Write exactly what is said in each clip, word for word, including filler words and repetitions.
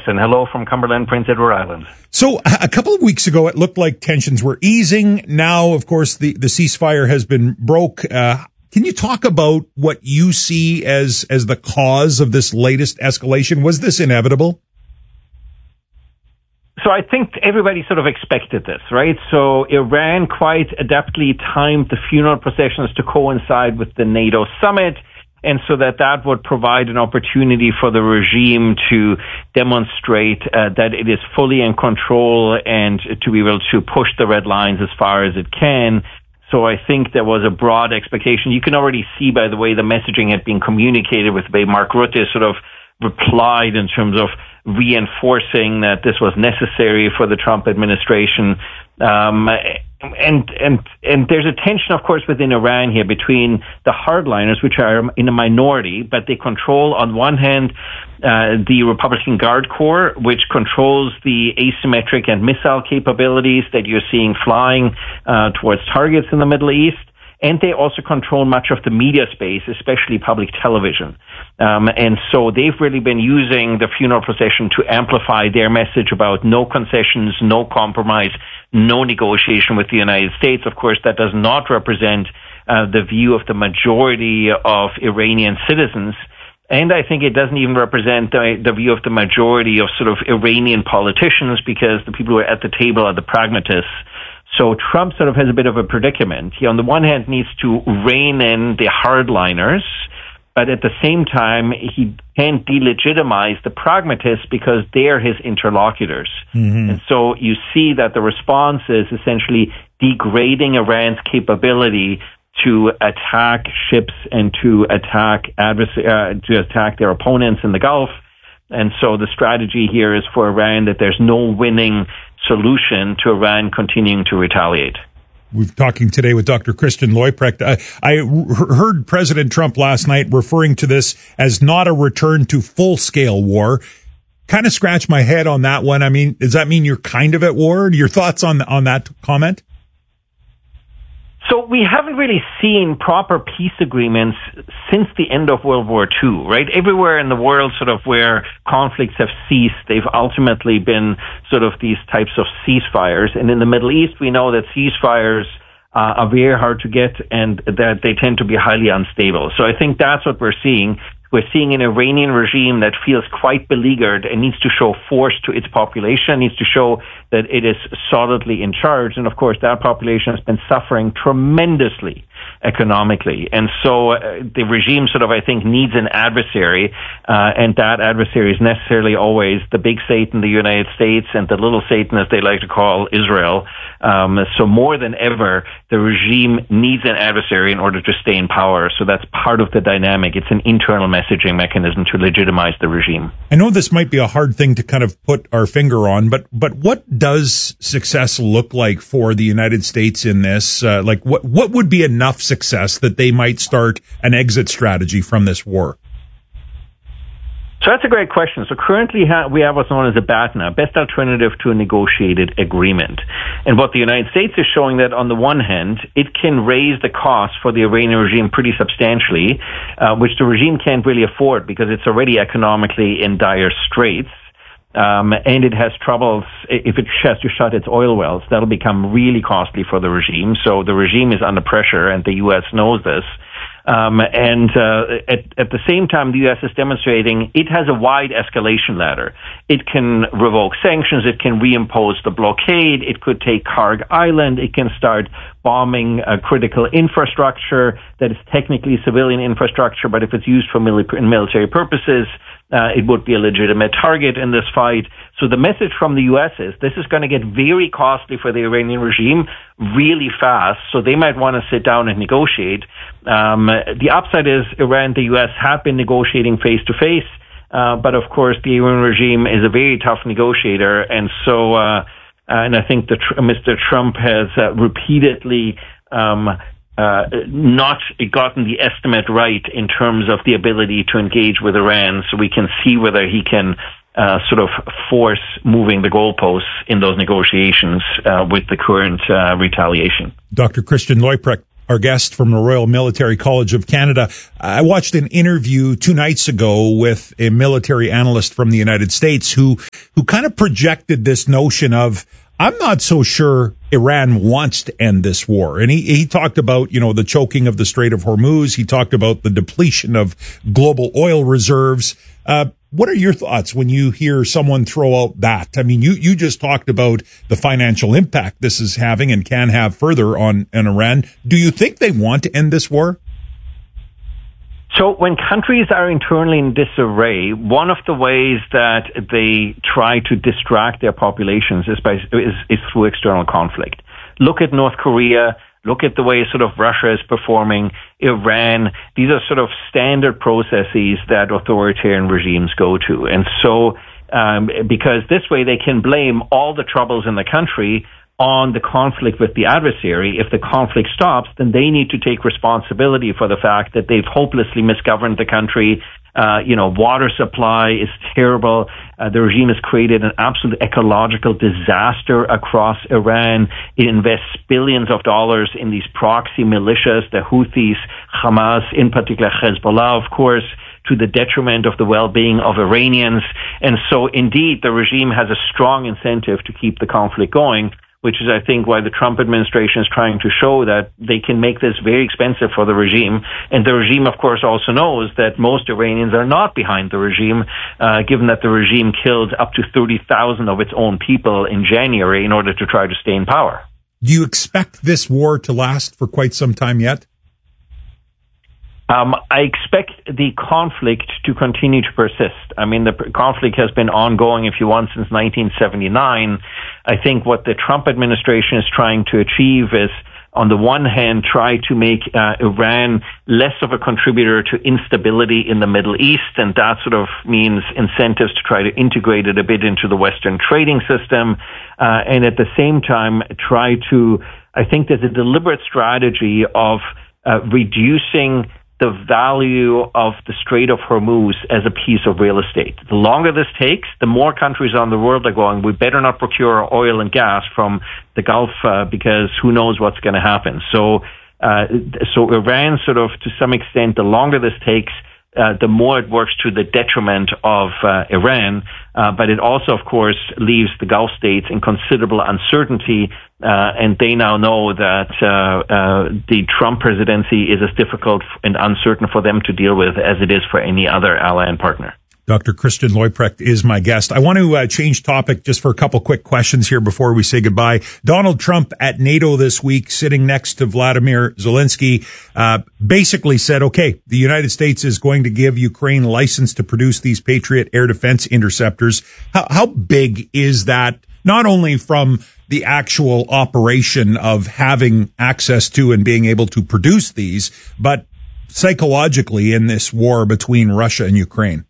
and hello from Cumberland, Prince Edward Island. So a couple of weeks ago, it looked like tensions were easing. Now, of course, the, the ceasefire has been broke. Uh, can you talk about what you see as, as the cause of this latest escalation? Was this inevitable? So I think everybody sort of expected this, right? So Iran quite adeptly timed the funeral processions to coincide with the NATO summit, and so that that would provide an opportunity for the regime to demonstrate uh, that it is fully in control and to be able to push the red lines as far as it can. So I think there was a broad expectation. You can already see by the way the messaging had been communicated with the way Mark Rutte sort of replied in terms of reinforcing that this was necessary for the Trump administration. Um, and, and, and there's a tension, of course, within Iran here between the hardliners, which are in a minority, but they control, on one hand, uh, the Republican Guard Corps, which controls the asymmetric and missile capabilities that you're seeing flying uh, towards targets in the Middle East. And they also control much of the media space, especially public television. Um, and so they've really been using the funeral procession to amplify their message about no concessions, no compromise, no negotiation with the United States. Of course, that does not represent uh, the view of the majority of Iranian citizens. And I think it doesn't even represent the, the view of the majority of sort of Iranian politicians, because the people who are at the table are the pragmatists. So Trump sort of has a bit of a predicament. He, on the one hand, needs to rein in the hardliners, but at the same time, he can't delegitimize the pragmatists because they're his interlocutors. Mm-hmm. And so you see that the response is essentially degrading Iran's capability to attack ships and to attack advers- uh, to attack their opponents in the Gulf. And so the strategy here is for Iran that there's no winning solution to Iran continuing to retaliate. We're talking today with Doctor Christian Leuprecht. I, I heard President Trump last night referring to this as not a return to full-scale war. Kind of scratched my head on that one. I mean, does that mean you're kind of at war? Your thoughts on on that comment? So we haven't really seen proper peace agreements since the end of World War Two, right? Everywhere in the world sort of where conflicts have ceased, they've ultimately been sort of these types of ceasefires. And in the Middle East, we know that ceasefires uh, are very hard to get and that they tend to be highly unstable. So I think that's what we're seeing. We're seeing an Iranian regime that feels quite beleaguered and needs to show force to its population, needs to show that it is solidly in charge. And of course, that population has been suffering tremendously economically. And so uh, the regime sort of, I think, needs an adversary, uh, and that adversary is necessarily always the big Satan, the United States, and the little Satan, as they like to call Israel. Um, so more than ever, the regime needs an adversary in order to stay in power. So that's part of the dynamic. It's an internal messaging mechanism to legitimize the regime. I know this might be a hard thing to kind of put our finger on, but but what does success look like for the United States in this? Uh, like, what what would be enough success that they might start an exit strategy from this war? So that's a great question. So currently ha- we have what's known as a B A T N A, best alternative to a negotiated agreement. And what the United States is showing that on the one hand, it can raise the cost for the Iranian regime pretty substantially, uh, which the regime can't really afford because it's already economically in dire straits. Um, and it has troubles if it has to shut its oil wells. That'll become really costly for the regime. So the regime is under pressure, and the U S knows this. Um, and uh, at, at the same time, the U S is demonstrating it has a wide escalation ladder. It can revoke sanctions. It can reimpose the blockade. It could take Karg Island. It can start bombing uh, critical infrastructure that is technically civilian infrastructure, but if it's used for mili- military purposes, Uh, it would be a legitimate target in this fight. So the message from the U S is this is going to get very costly for the Iranian regime really fast. So they might want to sit down and negotiate. Um, the upside is Iran and the U S have been negotiating face to face. But of course, the Iranian regime is a very tough negotiator. And so, uh, and I think that Mister Trump has uh, repeatedly, um, Uh, not gotten the estimate right in terms of the ability to engage with Iran, so we can see whether he can uh, sort of force moving the goalposts in those negotiations uh, with the current uh, retaliation. Doctor Christian Leuprecht, our guest from the Royal Military College of Canada. I watched an interview two nights ago with a military analyst from the United States who who kind of projected this notion of, I'm not so sure Iran wants to end this war. And he, he talked about, you know, the choking of the Strait of Hormuz. He talked about the depletion of global oil reserves. Uh, what are your thoughts when you hear someone throw out that? I mean, you, you just talked about the financial impact this is having and can have further on, on Iran. Do you think they want to end this war? So when countries are internally in disarray, one of the ways that they try to distract their populations is, by, is, is through external conflict. Look at North Korea. Look at the way sort of Russia is performing, Iran. These are sort of standard processes that authoritarian regimes go to. And so, um, because this way they can blame all the troubles in the country on the conflict with the adversary. If the conflict stops, then they need to take responsibility for the fact that they've hopelessly misgoverned the country. Uh, you know, water supply is terrible. Uh, the regime has created an absolute ecological disaster across Iran. It invests billions of dollars in these proxy militias, the Houthis, Hamas, in particular Hezbollah, of course, to the detriment of the well-being of Iranians. And so, indeed, the regime has a strong incentive to keep the conflict going, which is, I think, why the Trump administration is trying to show that they can make this very expensive for the regime. And the regime, of course, also knows that most Iranians are not behind the regime, uh, given that the regime killed up to thirty thousand of its own people in January in order to try to stay in power. Do you expect this war to last for quite some time yet? Um, I expect the conflict to continue to persist. I mean, the conflict has been ongoing, if you want, since nineteen seventy-nine. I think what the Trump administration is trying to achieve is, on the one hand, try to make uh, Iran less of a contributor to instability in the Middle East, and that sort of means incentives to try to integrate it a bit into the Western trading system, uh, and at the same time try to, I think there's a deliberate strategy of uh, reducing the value of the Strait of Hormuz as a piece of real estate. The longer this takes, the more countries around the world are going, we better not procure oil and gas from the Gulf uh, because who knows what's going to happen. So, uh, so Iran sort of, to some extent, the longer this takes, Uh, the more it works to the detriment of uh, Iran, uh, but it also, of course, leaves the Gulf states in considerable uncertainty, uh, and they now know that uh, uh, the Trump presidency is as difficult and uncertain for them to deal with as it is for any other ally and partner. Doctor Christian Leuprecht is my guest. I want to uh, change topic just for a couple quick questions here before we say goodbye. Donald Trump at NATO this week, sitting next to Vladimir Zelensky, uh, basically said, okay, the United States is going to give Ukraine license to produce these Patriot air defense interceptors. How, how big is that, not only from the actual operation of having access to and being able to produce these, but psychologically in this war between Russia and Ukraine?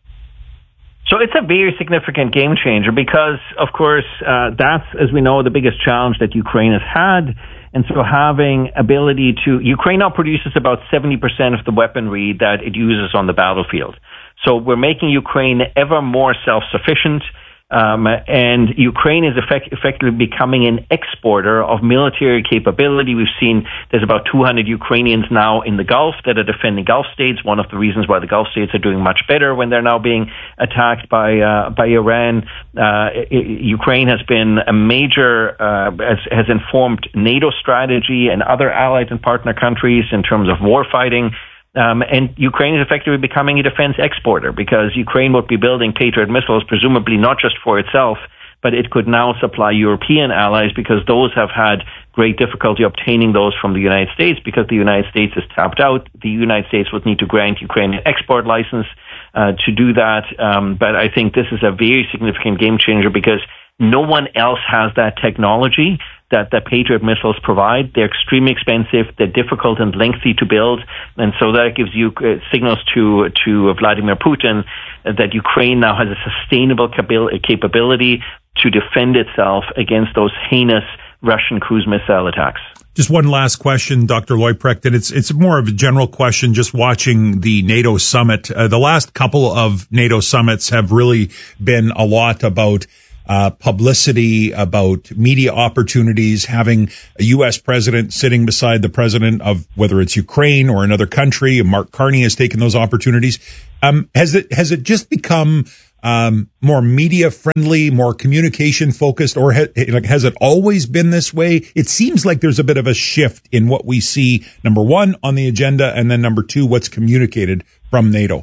So it's a very significant game changer because, of course, uh, that's, as we know, the biggest challenge that Ukraine has had. And so having ability to, Ukraine now produces about seventy percent of the weaponry that it uses on the battlefield. So we're making Ukraine ever more self-sufficient. Um, and Ukraine is effect- effectively becoming an exporter of military capability. We've seen there's about two hundred Ukrainians now in the Gulf that are defending Gulf states. One of the reasons why the Gulf states are doing much better when they're now being attacked by uh, by Iran. Uh, it, Ukraine has been a major, uh, has, has informed NATO strategy and other allied and partner countries in terms of war fighting. Um, and Ukraine is effectively becoming a defense exporter because Ukraine would be building Patriot missiles, presumably not just for itself, but it could now supply European allies because those have had great difficulty obtaining those from the United States because the United States is tapped out. The United States would need to grant Ukraine an export license uh, to do that. Um, but I think this is a very significant game changer because no one else has that technology that the Patriot missiles provide. They're extremely expensive. They're difficult and lengthy to build. And so that gives you uh, signals to, to Vladimir Putin uh, that Ukraine now has a sustainable cabil- capability to defend itself against those heinous Russian cruise missile attacks. Just one last question, Doctor Leuprecht, and it's it's more of a general question. Just watching the NATO summit, uh, the last couple of NATO summits have really been a lot about Uh, publicity, about media opportunities, having a U S president sitting beside the president of whether it's Ukraine or another country. Mark Carney has taken those opportunities. Um, has it has it just become um, more media friendly, more communication focused, or ha- like has it always been this way? It seems like there's a bit of a shift in what we see, number one, on the agenda, and then number two, what's communicated from NATO.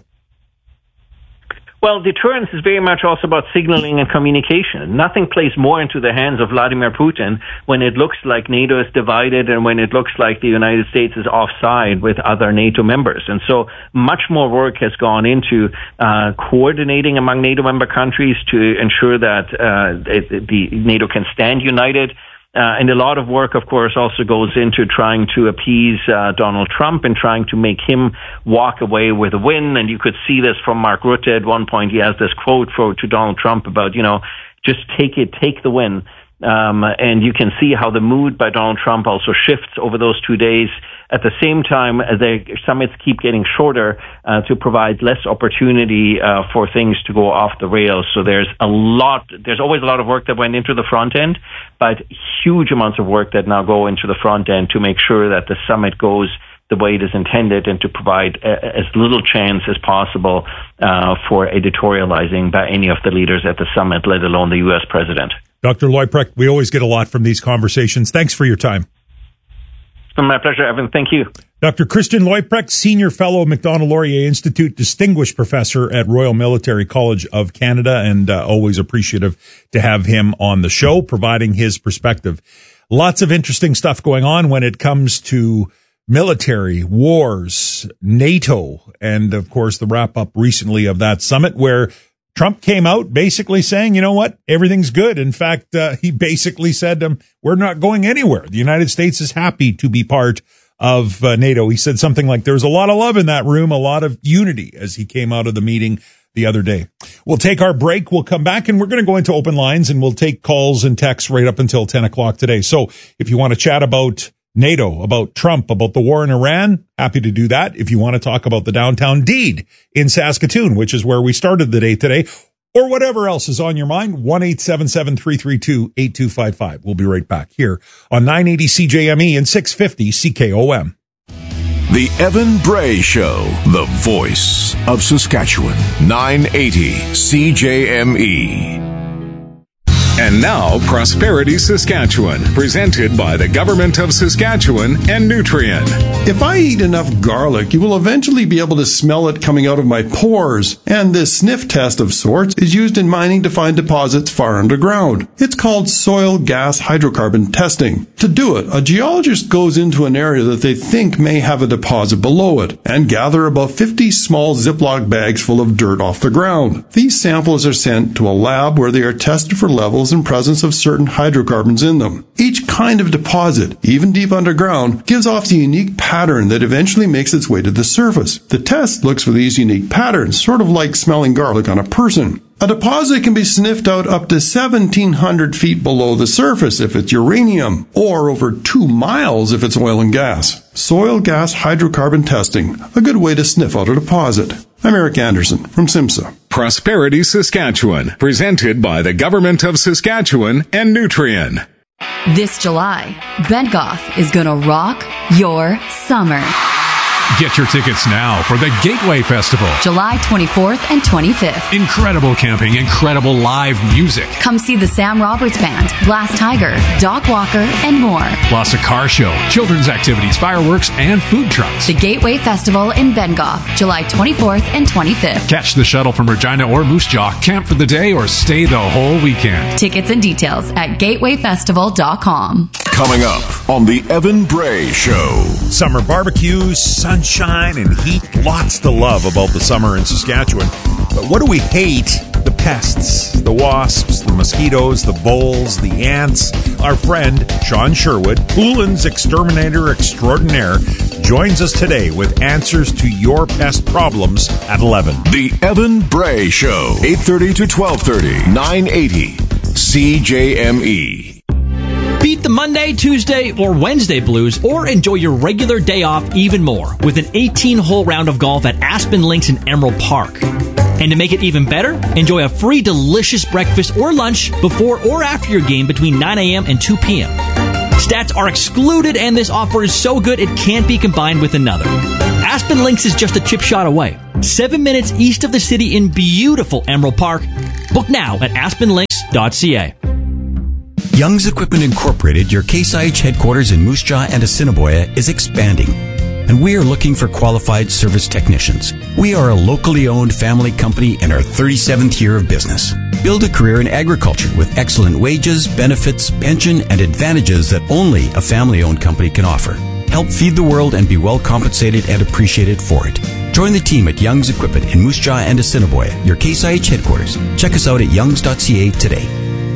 Well, deterrence is very much also about signaling and communication. Nothing plays more into the hands of Vladimir Putin when it looks like NATO is divided and when it looks like the United States is offside with other NATO members. And so much more work has gone into uh, coordinating among NATO member countries to ensure that uh, it, the NATO can stand united. Uh, and a lot of work, of course, also goes into trying to appease uh, Donald Trump and trying to make him walk away with a win. And you could see this from Mark Rutte. At one point, he has this quote for to Donald Trump about, you know, just take it, take the win. Um, and you can see how the mood by Donald Trump also shifts over those two days. At the same time, the summits keep getting shorter uh, to provide less opportunity uh, for things to go off the rails. So there's a lot, there's always a lot of work that went into the front end, but huge amounts of work that now go into the front end to make sure that the summit goes the way it is intended and to provide a, as little chance as possible uh, for editorializing by any of the leaders at the summit, let alone the U S president. Doctor Leuprecht, we always get a lot from these conversations. Thanks for your time. It's been my pleasure, Evan. Thank you. Doctor Christian Leuprecht, Senior Fellow, Macdonald-Laurier Institute, Distinguished Professor at Royal Military College of Canada, and uh, always appreciative to have him on the show, providing his perspective. Lots of interesting stuff going on when it comes to military, wars, NATO, and, of course, the wrap-up recently of that summit where Trump came out basically saying, you know what, everything's good. In fact, uh, he basically said, um, we're not going anywhere. The United States is happy to be part of uh, NATO. He said something like there's a lot of love in that room, a lot of unity as he came out of the meeting the other day. We'll take our break. We'll come back and we're going to go into open lines and we'll take calls and texts right up until ten o'clock today. So if you want to chat about NATO, about Trump, about the war in Iran, happy to do that. If you want to talk about the downtown deed in Saskatoon, which is where we started the day today, or whatever else is on your mind, one eight seven seven, three three two, eight two five five. We'll be right back here on nine eighty C J M E and six fifty C K O M. The Evan Bray Show, the voice of Saskatchewan, nine eighty C J M E. And now, Prosperity Saskatchewan, presented by the Government of Saskatchewan and Nutrien. If I eat enough garlic, you will eventually be able to smell it coming out of my pores. And this sniff test of sorts is used in mining to find deposits far underground. It's called soil gas hydrocarbon testing. To do it, a geologist goes into an area that they think may have a deposit below it and gather about fifty small Ziploc bags full of dirt off the ground. These samples are sent to a lab where they are tested for levels and presence of certain hydrocarbons in them. Each kind of deposit, even deep underground, gives off the unique pattern that eventually makes its way to the surface. The test looks for these unique patterns, sort of like smelling garlic on a person. A deposit can be sniffed out up to seventeen hundred feet below the surface if it's uranium, or over two miles if it's oil and gas. Soil gas hydrocarbon testing, a good way to sniff out a deposit. I'm Eric Anderson from SIMSA. Prosperity Saskatchewan, presented by the Government of Saskatchewan and Nutrien. This July, Bentgoff is going to rock your summer. Get your tickets now for the Gateway Festival. July twenty-fourth and twenty-fifth. Incredible camping, incredible live music. Come see the Sam Roberts Band, Blast Tiger, Doc Walker, and more. Plus a car show, children's activities, fireworks, and food trucks. The Gateway Festival in Bentgoff, July twenty-fourth and twenty-fifth. Catch the shuttle from Regina or Moose Jaw, camp for the day, or stay the whole weekend. Tickets and details at gateway festival dot com. Coming up on the Evan Bray Show. Summer barbecues, sunshine, and heat. Lots to love about the summer in Saskatchewan. But what do we hate? The pests, the wasps, the mosquitoes, the voles, the ants. Our friend, Sean Sherwood, Poulin's exterminator extraordinaire, joins us today with answers to your pest problems at eleven. The Evan Bray Show, eight thirty to twelve thirty, nine eighty C J M E. Beat the Monday, Tuesday, or Wednesday blues, or enjoy your regular day off even more with an eighteen-hole round of golf at Aspen Links in Emerald Park. And to make it even better, enjoy a free delicious breakfast or lunch before or after your game between nine a.m. and two p.m. Stats are excluded, and this offer is so good it can't be combined with another. Aspen Links is just a chip shot away. seven minutes east of the city in beautiful Emerald Park. Book now at aspen links dot c a. Young's Equipment Incorporated, your Case I H headquarters in Moose Jaw and Assiniboia, is expanding, and we are looking for qualified service technicians. We are a locally owned family company in our thirty-seventh year of business. Build a career in agriculture with excellent wages, benefits, pension, and advantages that only a family-owned company can offer. Help feed the world and be well compensated and appreciated for it. Join the team at Young's Equipment in Moose Jaw and Assiniboia, your Case I H headquarters. Check us out at youngs dot c a today.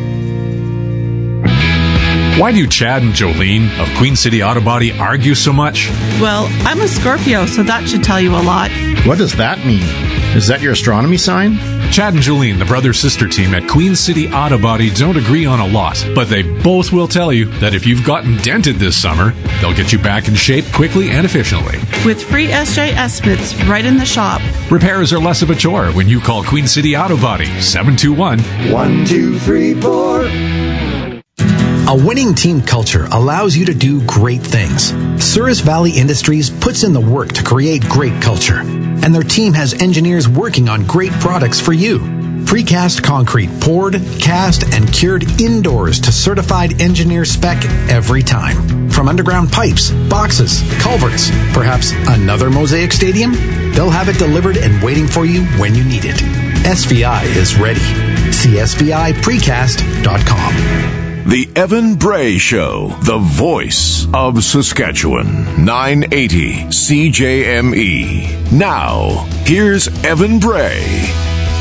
Why do Chad and Jolene of Queen City Auto Body argue so much? Well, I'm a Scorpio, so that should tell you a lot. What does that mean? Is that your astronomy sign? Chad and Jolene, the brother-sister team at Queen City Auto Body, don't agree on a lot, but they both will tell you that if you've gotten dented this summer, they'll get you back in shape quickly and efficiently. With free S J estimates right in the shop. Repairs are less of a chore when you call Queen City Auto Body, seven two one, one two three four. A winning team culture allows you to do great things. Souris Valley Industries puts in the work to create great culture, and their team has engineers working on great products for you. Precast concrete poured, cast, and cured indoors to certified engineer spec every time. From underground pipes, boxes, culverts, perhaps another Mosaic Stadium? They'll have it delivered and waiting for you when you need it. S V I is ready. See S V I precast dot com. The Evan Bray Show, the voice of Saskatchewan, nine eighty C J M E. Now, here's Evan Bray.